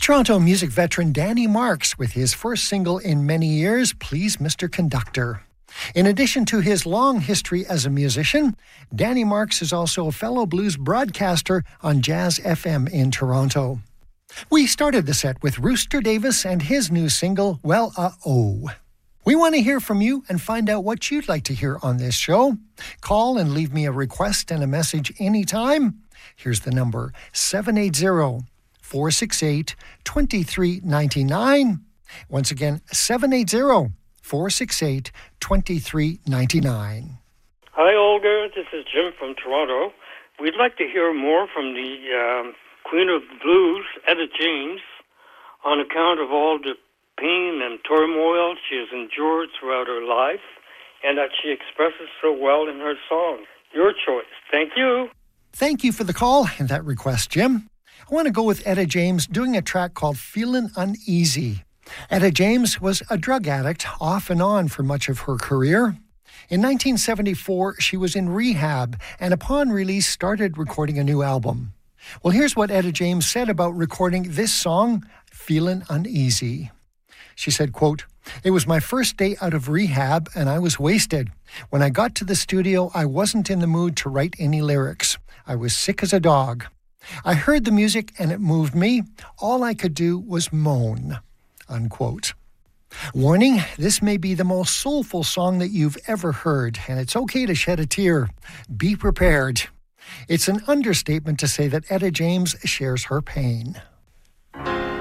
Toronto music veteran Danny Marks with his first single in many years, Please Mr. Conductor. In addition to his long history as a musician, Danny Marks is also a fellow blues broadcaster on Jazz FM in Toronto. We started the set with Rooster Davis and his new single, Well, Oh. We want to hear from you and find out what you'd like to hear on this show. Call and leave me a request and a message anytime. Here's the number, 780-468-2399. Once again, 780-468-2399. Hi, Olga. This is Jim from Toronto. We'd like to hear more from the Queen of the Blues, Etta James, on account of all the pain and turmoil she has endured throughout her life, and that she expresses so well in her song. Your choice. Thank you. Thank you for the call and that request, Jim. I want to go with Etta James doing a track called Feelin' Uneasy. Etta James was a drug addict off and on for much of her career. In 1974, she was in rehab and upon release started recording a new album. Well, here's what Etta James said about recording this song, Feelin' Uneasy. She said, quote, "It was my first day out of rehab and I was wasted. When I got to the studio, I wasn't in the mood to write any lyrics. I was sick as a dog. I heard the music and it moved me. All I could do was moan," unquote. Warning, this may be the most soulful song that you've ever heard, and it's okay to shed a tear. Be prepared. It's an understatement to say that Etta James shares her pain.